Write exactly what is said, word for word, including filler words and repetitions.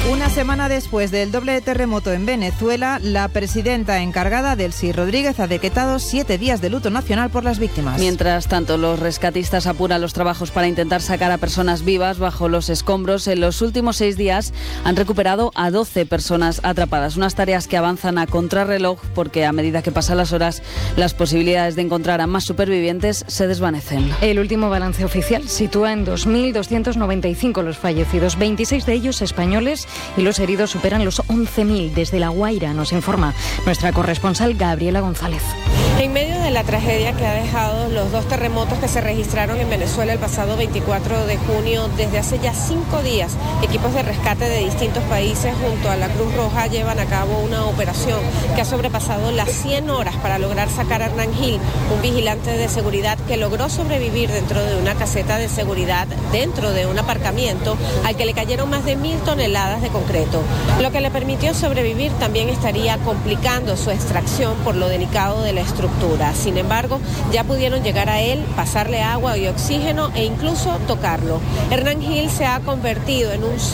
Una semana después del doble terremoto en Venezuela, la presidenta encargada, Delcy Rodríguez, ha decretado siete días de luto nacional por las víctimas. Mientras tanto, los rescatistas apuran los trabajos para intentar sacar a personas vivas bajo los escombros. En los últimos seis días han recuperado a doce personas atrapadas. Unas tareas que avanzan a contrarreloj porque a medida que pasan las horas, las posibilidades de encontrar a más supervivientes se desvanecen. El último balance oficial sitúa en dos mil doscientos noventa y cinco los fallecidos, veintiséis de ellos españoles, y los heridos superan los once mil. Desde La Guaira nos informa nuestra corresponsal Gabriela González. En medio de la tragedia que ha dejado los dos terremotos que se registraron en Venezuela el pasado veinticuatro de junio, desde hace ya cinco días, equipos de rescate de distintos países junto a la Cruz Roja llevan a cabo una operación que ha sobrepasado las cien horas para lograr sacar a Hernán Gil, un vigilante de seguridad que logró sobrevivir dentro de una caseta de seguridad, dentro de un aparcamiento al que le cayeron más de mil toneladas de concreto. Lo que le permitió sobrevivir también estaría complicando su extracción por lo delicado de la estructura. Sin embargo, ya pudieron llegar a él, pasarle agua y oxígeno e incluso tocarlo. Hernán Gil se ha convertido en un